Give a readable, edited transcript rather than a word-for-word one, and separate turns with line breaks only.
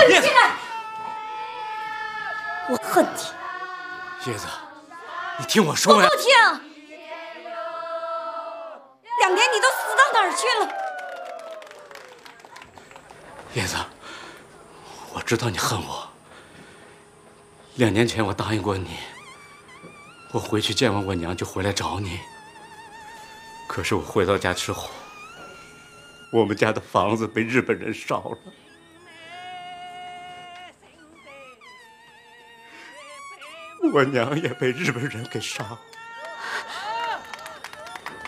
你起来！我恨你。
叶子，你听我说呀！
我不听。2年你都死到哪儿去了？
叶子，我知道你恨我。2年前我答应过你，我回去见完我娘就回来找你。可是我回到家之后，我们家的房子被日本人烧了，我娘也被日本人给杀了。